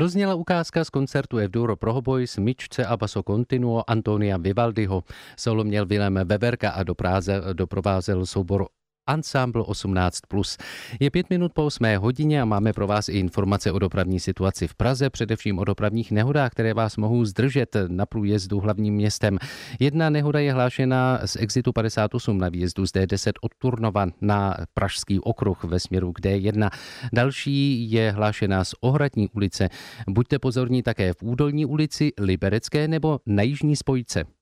Dozněla ukázka z koncertu F-Duro Prohoboj s Mičce a Basso Continuo Antonia Vivaldiho. Solo měl Vilém Veverka a doprovázel soubor Ensemble 18+. Je 5 minut po 8 hodině a máme pro vás i informace o dopravní situaci v Praze, především o dopravních nehodách, které vás mohou zdržet na průjezdu hlavním městem. Jedna nehoda je hlášena z exitu 58 na výjezdu z D10 od Turnova na Pražský okruh ve směru k D1. Další je hlášena z Ohradní ulice. Buďte pozorní také v Údolní ulici, Liberecké nebo na Jižní spojce.